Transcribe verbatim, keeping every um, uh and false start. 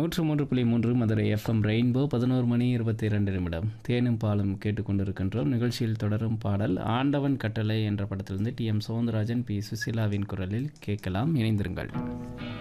நூற்று மூன்று புள்ளி மூன்று மதுரை எஃப்எம் ரெயின்போ. பதினோரு மணி இருபத்தி இரண்டு நிமிடம் தேனும் பாலும் கேட்டுக்கொண்டிருக்கின்றோம். நிகழ்ச்சியில் தொடரும் பாடல் ஆண்டவன் கட்டளை என்ற படத்திலிருந்து டி எம் சௌந்தரராஜன், பி சுசீலாவின் குரலில் கேட்கலாம். இணைந்திருங்கள்.